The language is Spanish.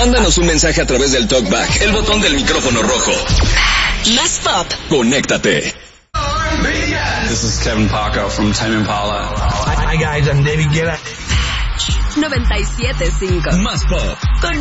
Mándanos un mensaje a través del TalkBack, el botón del micrófono rojo. Más pop. Conéctate. This is Kevin Paco from Tame Impala. Hi guys, I'm David Guetta. 97.5. Más pop.